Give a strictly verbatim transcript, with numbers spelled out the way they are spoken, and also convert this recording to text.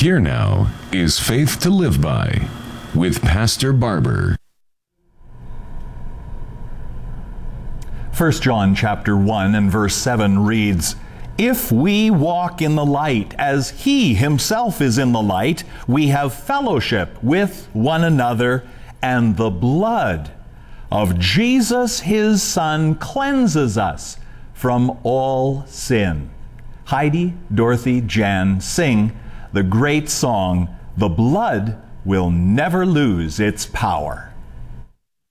Here now is Faith to Live By with Pastor Barber. First John chapter one and verse seven reads, "If we walk in the light as he himself is in the light, we have fellowship with one another, and the blood of Jesus his Son cleanses us from all sin." Heidi, Dorothy, Jan sing the great song, "The Blood Will Never Lose Its Power."